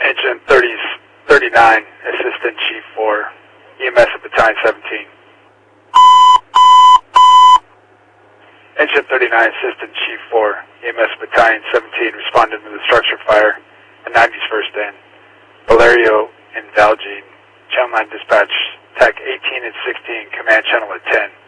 Engine 39, Assistant Chief 4, EMS at Battalion 17. Engine 39, Assistant Chief 4, EMS Battalion 17 responded to the structure fire at 90's first in. Valerio and Valjean, Channel 9 Dispatch, TAC 18 and 16, Command Channel at 10.